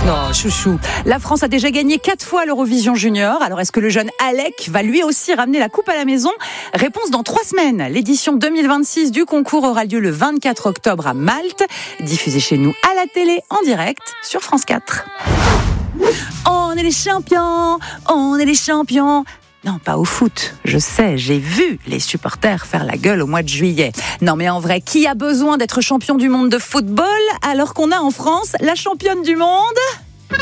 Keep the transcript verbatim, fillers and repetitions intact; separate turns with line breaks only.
Non, chouchou. La France a déjà gagné quatre fois l'Eurovision Junior. Alors, est-ce que le jeune Alec va lui aussi ramener la coupe à la maison ? Réponse dans trois semaines. L'édition deux mille vingt-six du concours aura lieu le vingt-quatre octobre à Malte. Diffusée chez nous à la télé en direct sur France quatre. On est les champions, on est les champions. Non, pas au foot. Je sais, j'ai vu les supporters faire la gueule au mois de juillet. Non, mais en vrai, qui a besoin d'être champion du monde de football alors qu'on a en France la championne du monde ?